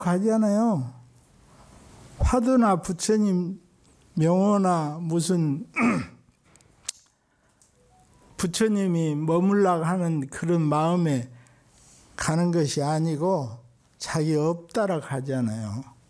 가잖아요. 화두나 부처님 명호나 무슨 부처님이 머물라고 하는 그런 마음에 가는 것이 아니고 자기 없다라 가잖아요.